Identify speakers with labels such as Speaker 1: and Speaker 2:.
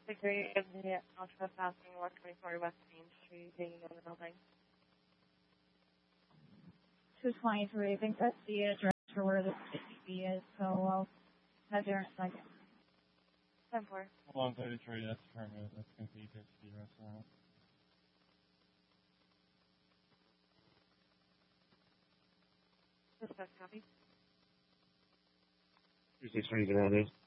Speaker 1: Degree of the not trespassing North 24 West Main Street, being in the building.
Speaker 2: 223. I think that's the address for where the CCTV is, so I'll have there in a second.
Speaker 1: 10-4.
Speaker 3: Hold on, 33, that's permanent. That's going to be the restaurant.
Speaker 1: Dispatch copy.
Speaker 3: 263 around it.